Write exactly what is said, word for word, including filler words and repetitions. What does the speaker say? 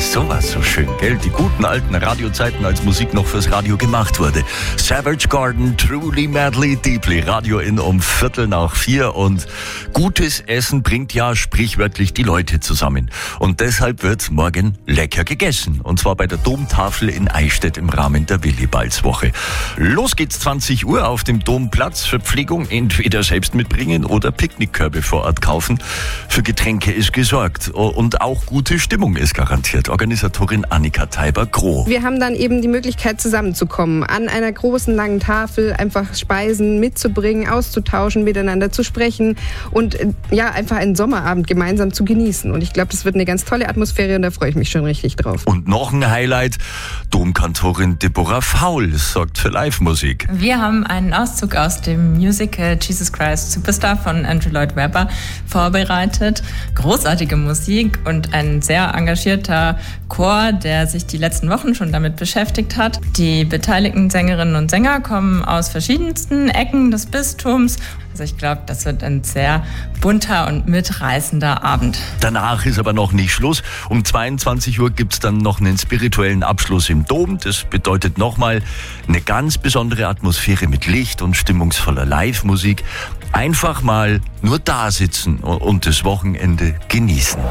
ist sowas so schön, gell? Die guten alten Radiozeiten, als Musik noch fürs Radio gemacht wurde. Savage Garden, Truly, Madly, Deeply. Radio in um Viertel nach vier. Und gutes Essen bringt ja sprichwörtlich die Leute zusammen. Und deshalb wird morgen lecker gegessen. Und zwar bei der Domtafel in Eichstätt im Rahmen der Willibaldswoche. Los geht's zwanzig Uhr auf dem Domplatz. Verpflegung entweder selbst mitbringen oder Picknickkörbe vor Ort kaufen. Für Getränke ist gesorgt. Und auch gute Stimmung ist garantiert. Organisatorin Annika Teiber-Groh. Wir haben dann eben die Möglichkeit, zusammenzukommen. An einer großen, langen Tafel einfach Speisen mitzubringen, auszutauschen, miteinander zu sprechen und ja, einfach einen Sommerabend gemeinsam zu genießen. Und ich glaube, das wird eine ganz tolle Atmosphäre und da freue ich mich schon richtig drauf. Und noch ein Highlight. Domkantorin Deborah Faul sorgt für Live-Musik. Wir haben einen Auszug aus dem Musical Jesus Christ Superstar von Andrew Lloyd Webber vorbereitet. Großartige Musik und ein sehr engagierter Chor, der sich die letzten Wochen schon damit beschäftigt hat. Die beteiligten Sängerinnen und Sänger kommen aus verschiedensten Ecken des Bistums. Also ich glaube, das wird ein sehr bunter und mitreißender Abend. Danach ist aber noch nicht Schluss. Um zweiundzwanzig Uhr gibt es dann noch einen spirituellen Abschluss im Dom. Das bedeutet nochmal eine ganz besondere Atmosphäre mit Licht und stimmungsvoller Live-Musik. Einfach mal nur da sitzen und das Wochenende genießen.